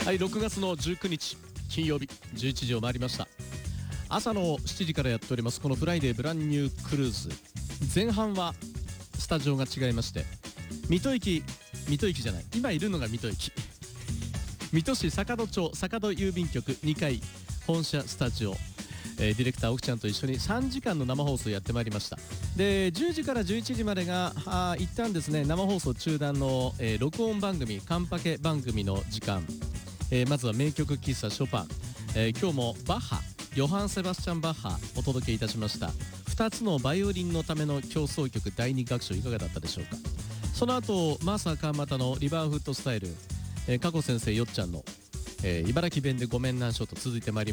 はい、6月の19日金曜日11時を回りました。朝の7時からやっておりますこのフライデーブランニュークルーズ、前半はスタジオが違いまして、水戸駅じゃない、今いるのが水戸駅水戸市坂戸町坂戸郵便局2階本社スタジオ、ディレクター奥ちゃんと一緒に3時間の生放送やってまいりました。で10時から11時までが一旦ですね生放送中断の、録音番組カンパケ番組の時間、まずは名曲喫茶ショパン、今日もバッハヨハン・セバスチャン・バッハお届けいたしました。2つのバイオリンのための協奏曲第2楽章いかがだったでしょうか。その後マーサー川又のリバーフットスタイル、加古先生よっちゃんの、茨城弁でごめんなんしょと続いてまいります。